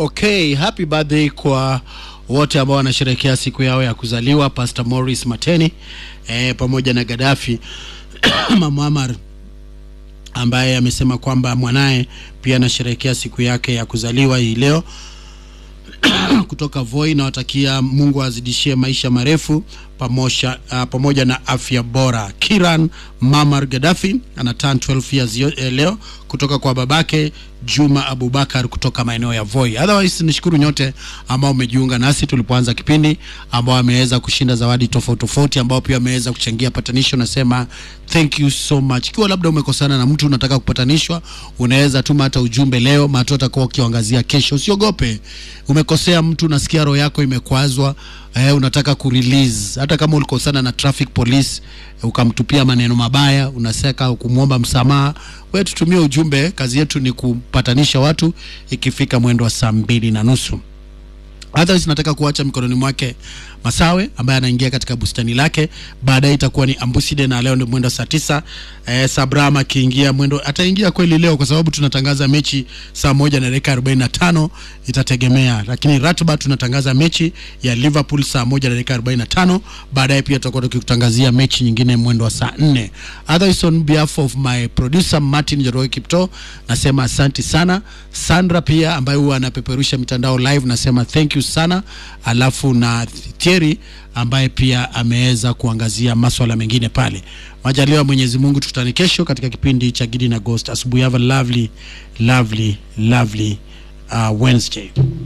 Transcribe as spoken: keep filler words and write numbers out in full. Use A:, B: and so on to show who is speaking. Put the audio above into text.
A: Okay, happy birthday kwa wote ambao wanasherehekea siku yao ya kuzaliwa, Pastor Morris Mateni eh, pamoja na Gaddafi Mama Amar ambaye amesema kwamba mwanae pia anasherehekea siku yake ya kuzaliwa hii leo. Kutoka Voi na watakia Mungu azidishie maisha marefu pamoja uh, pamoja na afya bora. Kiran Mamar Gaddafi ana turn twelve years eh, leo kutoka kwa babake Juma Abubakar kutoka maeneo ya Voi. Otherwise nishukuru nyote ambao umejiunga nasi tulipoanza kipindi, ambao wameweza kushinda zawadi tofauti tofauti, ambao pia wameweza kuchangia patanisho. Nasema thank you so much. Kiwa labda umekosana na mtu unataka kupatanishwa, unaweza tuma hata ujumbe leo, maana atakuwa kiangazia kesho. Usiogope. Umekosea mtu, nasikia roho yako imekwazwa, eh, unataka kurelease, hata kama ulikosana na traffic police, eh, ukamtupia maneno mabaya, unaseka kumuomba msamaha, wewe tutumie ujumbe. Kazi yetu ni kupatanisha watu ikifika mwendo wa saa mbili na nusu. Otherwise nataka kuacha mikononi mwake Masawe ambaye anaingia katika bustani lake. Baadaye itakuwa ni Ambuside na leo ndio mwendo saa tisa. Eh, Sabrama kiingia mwendo, ataingia kweli leo kwa sababu tunatangaza mechi saa moja na dakika arobaini na tano, itategemea. Lakini ratiba tunatangaza mechi ya Liverpool saa moja na dakika arobaini na tano. Baadaye pia tutakuwa tukikutangazia mechi nyingine mwendo wa saa nne. Otherwise on behalf of my producer Martin Jeroe Kipto nasema asante sana. Sandra pia ambaye huwa anapeperusha mitandao live nasema thank you sana. Alafu na Thierry ambaye pia ameweza kuangazia masuala mengine pale. Majaliwa Mwenyezi Mungu, tukutane kesho katika kipindi cha Gidi na Ghost asubuhi. Have a lovely lovely lovely uh, Wednesday.